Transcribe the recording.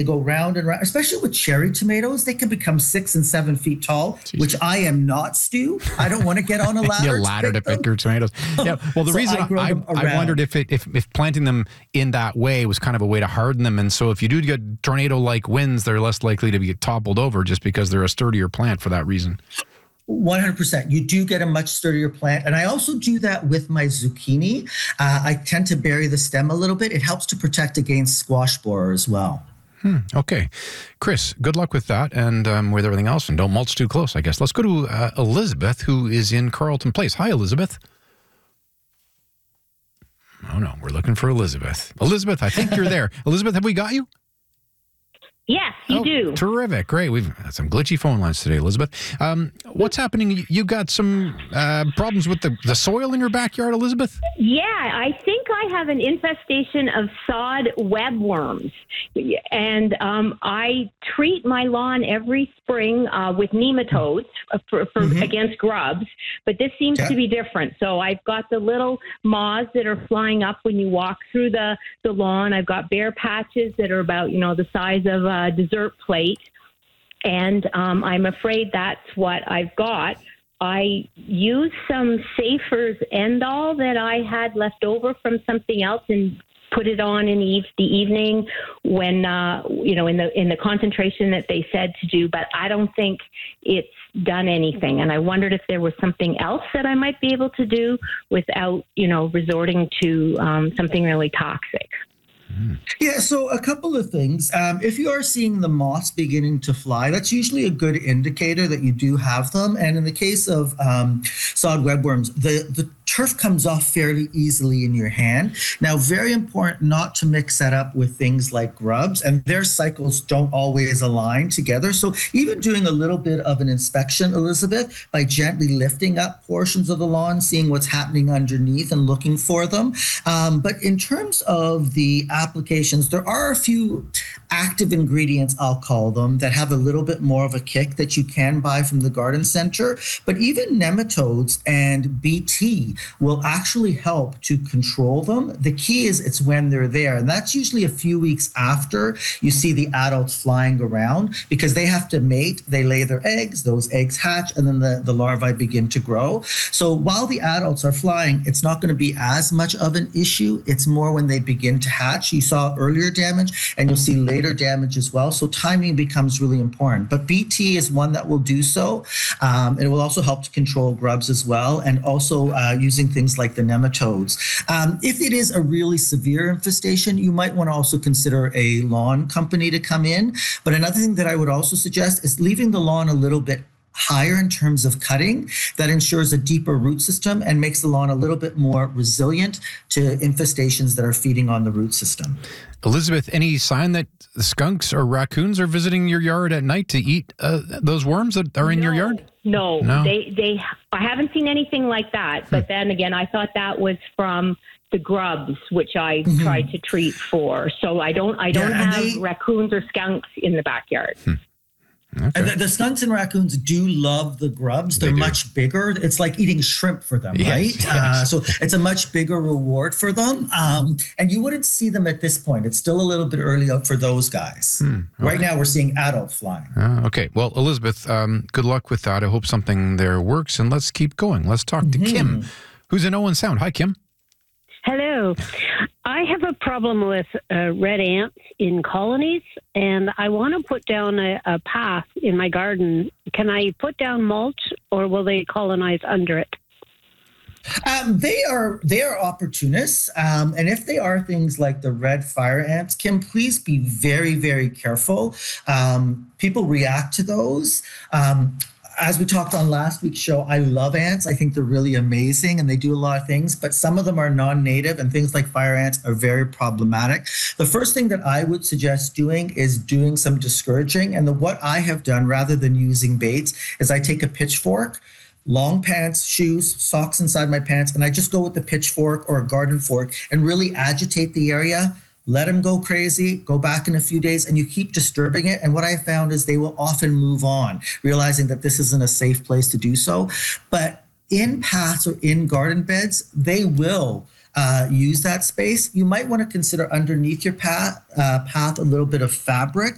go round and round, especially with cherry tomatoes. They can become 6 and 7 feet tall, which I am not, Stu. I don't want to get on a ladder. You ladder to pick your tomatoes. Yeah. Well, the reason I wondered if planting them in that way was kind of a way to harden them. And so if you do get tornado-like winds, they're less likely to be toppled over just because they're a sturdier plant for that reason. 100%. You do get a much sturdier plant. And I also do that with my zucchini. I tend to bury the stem a little bit. It helps to protect against squash borer as well. Okay. Chris, good luck with that and with everything else. And don't mulch too close, I guess. Let's go to Elizabeth, who is in Carleton Place. Hi, Elizabeth. Oh, no. We're looking for Elizabeth. Elizabeth, I think you're there. Elizabeth, have we got you? Yes, you do. Terrific. Great. We've had some glitchy phone lines today, Elizabeth. What's happening? You got some problems with the soil in your backyard, Elizabeth? Yeah, I think I have an infestation of sod webworms. And I treat my lawn every spring with nematodes against grubs. But this seems to be different. So I've got the little moths that are flying up when you walk through the lawn. I've got bare patches that are about, the size of a dessert plate, and I'm afraid that's what I've got. I used some Safer's End-All that I had left over from something else and put it on in the evening when in the concentration that they said to do, but I don't think it's done anything. And I wondered if there was something else that I might be able to do without resorting to something really toxic. Yeah, so a couple of things. If you are seeing the moths beginning to fly, that's usually a good indicator that you do have them. And in the case of sod webworms, the turf comes off fairly easily in your hand. Now, very important not to mix that up with things like grubs, and their cycles don't always align together. So even doing a little bit of an inspection, Elizabeth, by gently lifting up portions of the lawn, seeing what's happening underneath and looking for them. But in terms of the applications, there are a few active ingredients, I'll call them, that have a little bit more of a kick that you can buy from the garden center. But even nematodes and BT will actually help to control them. The key is it's when they're there. And that's usually a few weeks after you see the adults flying around, because they have to mate, they lay their eggs, those eggs hatch, and then the larvae begin to grow. So while the adults are flying, it's not going to be as much of an issue. It's more when they begin to hatch. You saw earlier damage, and you'll see later damage as well. So timing becomes really important. But BT is one that will do so. It will also help to control grubs as well, and also using things like the nematodes. If it is a really severe infestation, you might want to also consider a lawn company to come in. But another thing that I would also suggest is leaving the lawn a little bit higher in terms of cutting. That ensures a deeper root system and makes the lawn a little bit more resilient to infestations that are feeding on the root system. Elizabeth, any sign that skunks or raccoons are visiting your yard at night to eat those worms that are in your yard? No. I haven't seen anything like that. But then again, I thought that was from the grubs, which I tried to treat for. So I don't have raccoons or skunks in the backyard. Okay. And the skunks and raccoons do love the grubs. They're much bigger. It's like eating shrimp for them, right? Yes. So it's a much bigger reward for them. And you wouldn't see them at this point. It's still a little bit early out for those guys. Okay. Right now, we're seeing adult flying. Okay. Well, Elizabeth, good luck with that. I hope something there works. And let's keep going. Let's talk to Kim, who's in Owen Sound. Hi, Kim. Hello. I have a problem with red ants in colonies, and I want to put down a path in my garden. Can I put down mulch, or will they colonize under it? They are opportunists, and if they are things like the red fire ants, Kim, please be very, very careful. People react to those. As we talked on last week's show, I love ants. I think they're really amazing and they do a lot of things, but some of them are non-native and things like fire ants are very problematic. The first thing that I would suggest doing is doing some discouraging. And what I have done rather than using baits is I take a pitchfork, long pants, shoes, socks inside my pants, and I just go with the pitchfork or a garden fork and really agitate the area. Let them go crazy, go back in a few days, and you keep disturbing it. And what I found is they will often move on, realizing that this isn't a safe place to do so. But in paths or in garden beds, they will use that space. You might want to consider underneath your path a little bit of fabric